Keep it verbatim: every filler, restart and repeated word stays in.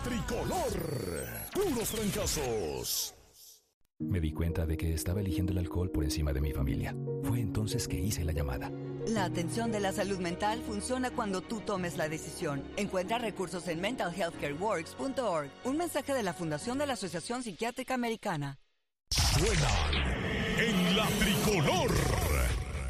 tricolor. Puros fracasos. Me di cuenta de que estaba eligiendo el alcohol por encima de mi familia. Fue entonces que hice la llamada. La atención de la salud mental funciona cuando tú tomes la decisión. Encuentra recursos en mental health care works punto org. Un mensaje de la Fundación de la Asociación Psiquiátrica Americana. Suenan en la tricolor.